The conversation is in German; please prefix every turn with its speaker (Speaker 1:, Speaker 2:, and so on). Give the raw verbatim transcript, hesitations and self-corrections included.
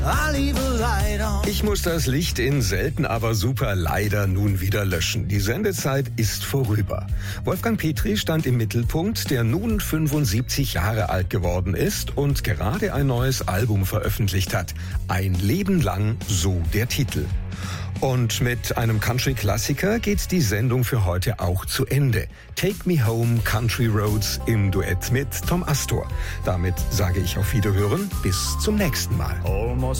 Speaker 1: Ich muss das Licht in Selten aber super leider nun wieder löschen. Die Sendezeit ist vorüber. Wolfgang Petri stand im Mittelpunkt, der nun fünfundsiebzig Jahre alt geworden ist und gerade ein neues Album veröffentlicht hat. Ein Leben lang, so der Titel. Und mit einem Country-Klassiker geht die Sendung für heute auch zu Ende. Take Me Home, Country Roads im Duett mit Tom Astor. Damit sage ich auf Wiederhören, bis zum nächsten Mal.
Speaker 2: Almost